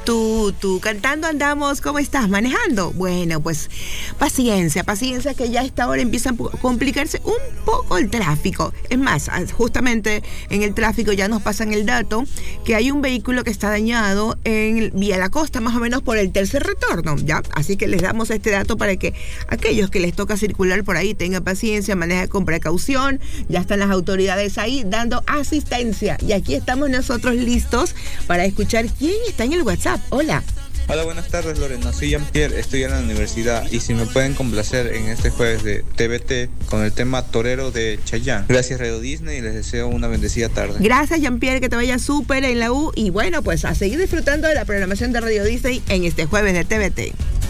Tú cantando andamos, ¿cómo estás? ¿Manejando? Bueno, pues paciencia que ya a esta hora empieza a complicarse un poco el tráfico. Es más, justamente en el tráfico ya nos pasan el dato que hay un vehículo que está dañado en Vía La Costa, más o menos por el tercer retorno, ¿ya? Así que les damos este dato para que aquellos que les toca circular por ahí tengan paciencia, manejen con precaución. Ya están las autoridades ahí dando asistencia. Y aquí estamos nosotros listos para escuchar quién está en el WhatsApp. Hola. Hola, buenas tardes, Lorena. Soy Jean-Pierre, estoy en la universidad y si me pueden complacer en este jueves de TVT con el tema Torero de Chayanne. Gracias, Radio Disney, y les deseo una bendecida tarde. Gracias, Jean-Pierre, que te vaya súper en la U y bueno, pues a seguir disfrutando de la programación de Radio Disney en este jueves de TVT.